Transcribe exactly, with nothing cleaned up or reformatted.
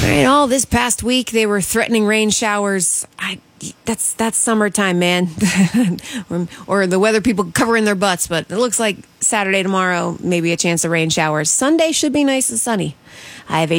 right, all this past week they were threatening rain showers. I, that's that's summertime, man. or, or the weather people covering their butts, but it looks like Saturday, tomorrow, maybe a chance of rain showers. Sunday should be nice and sunny. I have a